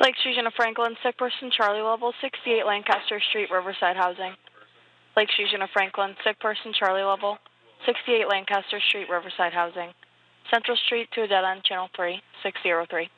Lakes Region of Franklin, sick person, Charlie level, 68 Lancaster Street, Riverside Housing. Lakes Region of Franklin, sick person, Charlie level, 68 Lancaster Street, Riverside Housing. Central Street to a dead end, channel 3, 603.